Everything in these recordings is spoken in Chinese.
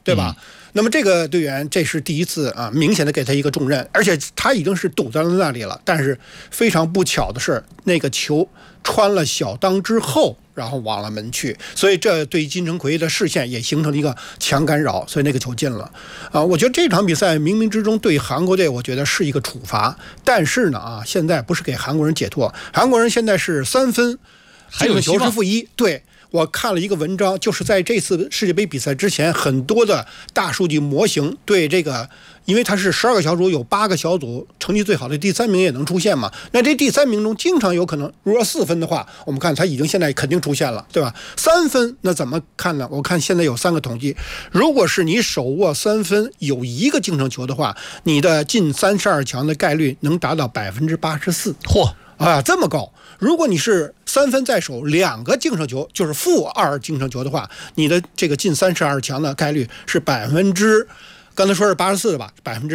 对吧？那么这个队员这是第一次啊，明显的给他一个重任，而且他已经是堵在了那里了。但是非常不巧的是，那个球穿了小裆之后，然后往了门去，所以这对金城奎的视线也形成了一个强干扰，所以那个球进了。我觉得这场比赛冥冥之中对韩国队，我觉得是一个处罚。但是呢现在不是给韩国人解脱，韩国人现在是3分， 还有球是-1，对。我看了一个文章，就是在这次世界杯比赛之前，很多的大数据模型对这个，因为它是12个小组，有8个小组成绩最好的第3名也能出现嘛。那这第3名中经常有可能，如果4分的话，我们看他已经现在肯定出现了，对吧？3分那怎么看呢？我看现在有3个统计，如果是你手握3分有1个净胜球的话，你的进32强的概率能达到84%。 嚯！ 这么高！如果你是3分在手，2个净胜球，就是-2净胜球的话，你的这个进32强的概率是刚才说是84的吧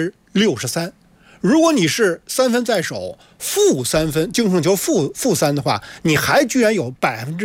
，63%。如果你是3分在手-3分，净胜球-3的话，你还居然有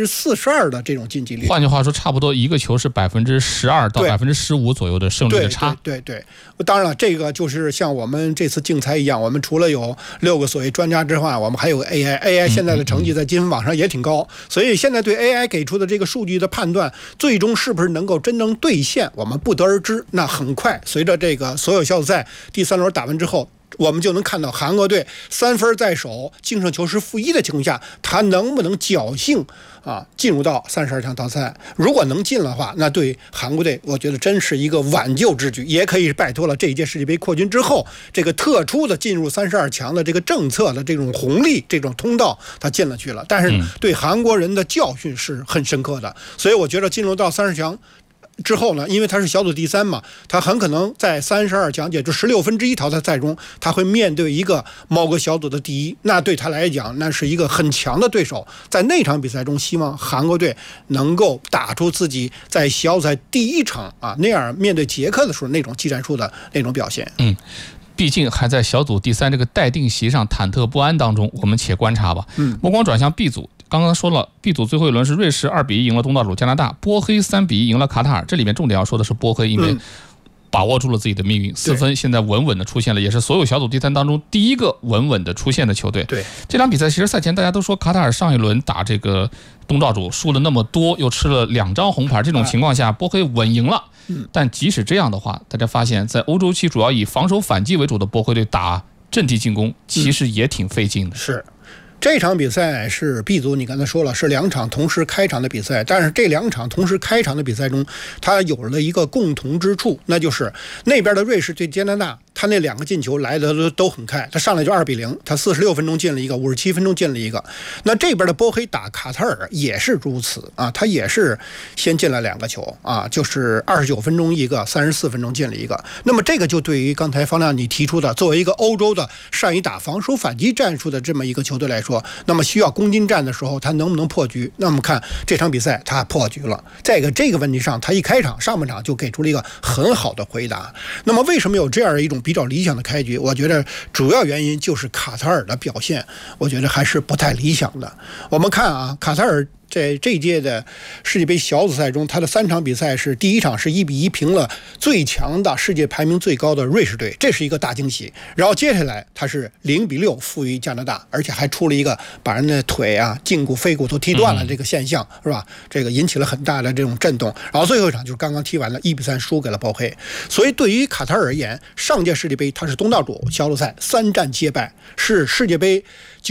42%的这种晋级率。 换句话说，差不多一个球是12%到15%左右的胜率的差。 对，当然了，这个就是像我们这次竞猜一样，我们除了有6个所谓专家之外，我们还有 AI 现在的成绩在积分网上也挺高，所以现在对 AI 给出的这个数据的判断，最终是不是能够真正兑现，我们不得而知。那很快，随着这个所有小组赛第3轮打完之后，我们就能看到韩国队3分在手，净胜球是-1的情况下，他能不能侥幸进入到32强淘汰赛？如果能进的话，那对韩国队我觉得真是一个挽救之举，也可以摆脱了这一届世界杯扩军之后这个特殊的进入32强的这个政策的这种红利，这种通道他进了去了。但是对韩国人的教训是很深刻的，所以我觉得进入到30强之后呢，因为他是小组第3嘛，他很可能在32强，也就1/16淘汰赛中，他会面对一个某个小组的第1，那对他来讲，那是一个很强的对手。在那场比赛中，希望韩国队能够打出自己在小组赛第1场那样面对捷克的时候那种技战术的那种表现。 毕竟还在小组第3这个待定席上忐忑不安当中，我们且观察吧。目光转向 B 组。刚刚说了 B 组最后一轮是瑞士2-1赢了东道主加拿大，波黑3-1赢了卡塔尔。这里面重点要说的是波黑，因为把握住了自己的命运，4分现在稳稳的出现了，也是所有小组第3当中第一个稳稳的出现的球队。 对， 这场比赛其实赛前大家都说卡塔尔上一轮打这个东道主输了那么多，又吃了2张红牌，这种情况下波黑稳赢了。但即使这样的话，大家发现在欧洲区主要以防守反击为主的波黑队打阵地进攻其实也挺费劲的。 是。这场比赛是 B 组，你刚才说了是2场同时开场的比赛，但是这2场同时开场的比赛中，它有了一个共同之处，那就是那边的瑞士对加拿大，他那2个进球来的都很快，他上来就2-0，他46分钟进了一个，57分钟进了一个。那这边的波黑打卡塔尔也是如此他也是先进了2个球就是29分钟一个，34分钟进了一个。那么这个就对于刚才方亮你提出的，作为一个欧洲的善于打防守反击战术的这么一个球队来说，那么需要攻击战的时候，他能不能破局？那么看这场比赛，他破局了。在这个问题上，他一开场上半场就给出了一个很好的回答。那么为什么有这样一种比较理想的开局？我觉得主要原因就是卡塔尔的表现，我觉得还是不太理想的。我们看卡塔尔在这一届的世界杯小组赛中，他的3场比赛是第1场是1-1平了最强的世界排名最高的瑞士队，这是一个大惊喜。然后接下来他是0-6负于加拿大，而且还出了一个把人的腿胫骨腓骨都踢断了这个现象，是吧？这个引起了很大的这种震动。然后最后一场就是刚刚踢完了1-3输给了波黑。所以对于卡塔尔而言，上届世界杯他是东道主，小组赛3战皆败，是世界杯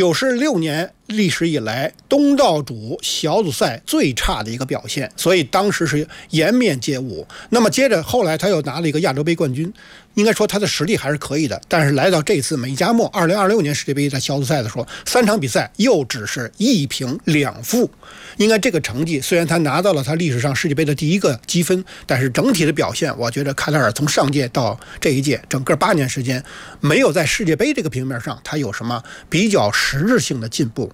96年历史以来东道主小组赛最差的一个表现，所以当时是颜面皆无。那么接着后来他又拿了一个亚洲杯冠军，应该说他的实力还是可以的。但是来到这次美加墨2026年世界杯在小组赛的时候，3场比赛又只是1平2负。应该这个成绩虽然他拿到了他历史上世界杯的第1个积分，但是整体的表现，我觉得卡塔尔从上届到这一届整个8年时间，没有在世界杯这个平面上他有什么比较实质性的进步。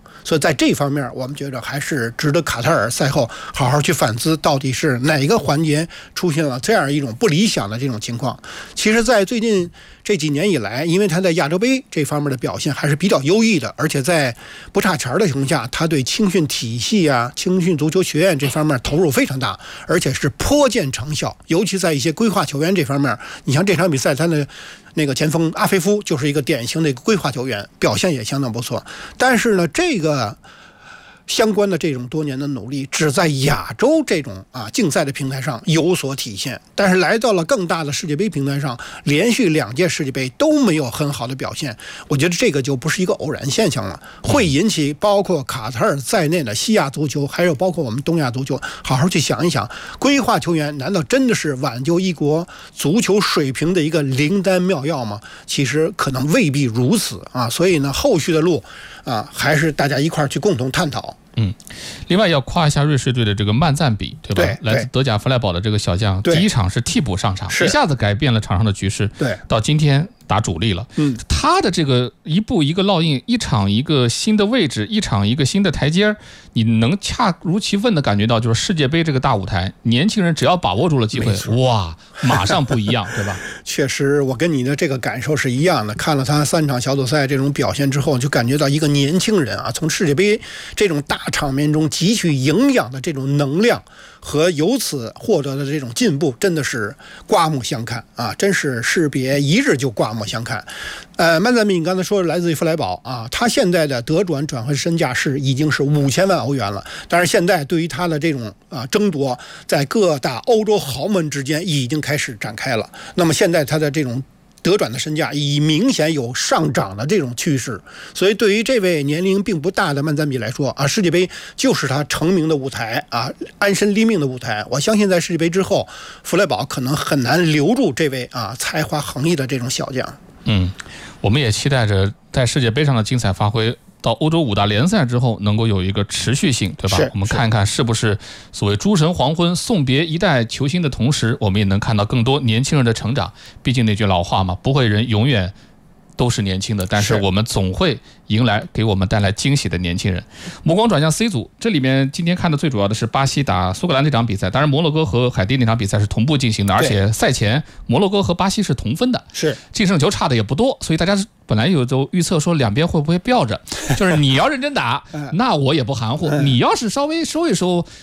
所以在这方面，我们觉得还是值得卡塔尔赛后好好去反思，到底是哪个环节出现了这样一种不理想的这种情况。其实，在最近这几年以来，因为他在亚洲杯这方面的表现还是比较优异的，而且在不差钱的情况下，他对青训体系啊、青训足球学院这方面投入非常大，而且是颇见成效。尤其在一些规划球员这方面，你像这场比赛，他的那个前锋阿菲夫就是一个典型的一个规划球员，表现也相当不错。但是呢，这个相关的这种多年的努力，只在亚洲这种竞赛的平台上有所体现，但是来到了更大的世界杯平台上，连续2届世界杯都没有很好的表现。我觉得这个就不是一个偶然现象了，会引起包括卡塔尔在内的西亚足球，还有包括我们东亚足球，好好去想一想，规划球员难道真的是挽救一国足球水平的一个灵丹妙药吗？其实可能未必如此啊。所以呢，后续的路还是大家一块儿去共同探讨。 另外要夸一下瑞士队的这个曼赞比，对吧？ 对， 来自德甲弗赖堡的这个小将，第一场是替补上场，一下子改变了场上的局势。 对， 到今天打主力了。他的这个一步一个烙印，一场一个新的位置，一场一个新的台阶，你能恰如其分的感觉到，就是世界杯这个大舞台，年轻人只要把握住了机会，哇，马上不一样，对吧？ 确实，我跟你的这个感受是一样的。看了他3场小组赛这种表现之后，就感觉到一个年轻人从世界杯这种大场面中汲取营养的这种能量和由此获得的这种进步，真的是刮目相看真是士别一日就刮目相看。曼赞比你刚才说来自于弗莱堡他现在的得转转会身价已经是5000万欧元了。但是现在对于他的这种争夺，在各大欧洲豪门之间已经开始展开了。那么现在他的这种得转的身价已明显有上涨的这种趋势，所以对于这位年龄并不大的曼赞比来说世界杯就是他成名的舞台安身立命的舞台。我相信在世界杯之后，弗莱堡可能很难留住这位才华横溢的这种小将。 我们也期待着在世界杯上的精彩发挥，到欧洲5大联赛之后能够有一个持续性，对吧？我们看一看是不是所谓诸神黄昏送别一代球星的同时，我们也能看到更多年轻人的成长。毕竟那句老话嘛，不会人永远都是年轻的，但是我们总会迎来给我们带来惊喜的年轻人。目光转向 C 组，这里面今天看的最主要的是巴西打苏格兰这场比赛，当然摩洛哥和海地那场比赛是同步进行的，而且赛前摩洛哥和巴西是同分的，净胜球差的也不多，所以大家本来有就预测说两边会不会吊着，就是你要认真打那我也不含糊，你要是稍微收一收